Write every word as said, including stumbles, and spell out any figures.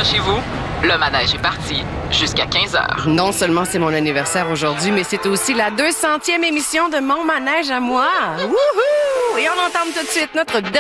Accrochez-vous, le manège est parti jusqu'à quinze heures. Non seulement c'est mon anniversaire aujourd'hui, mais c'est aussi la deux centième émission de Mon manège à moi. Wouhou! Et on entame tout de suite notre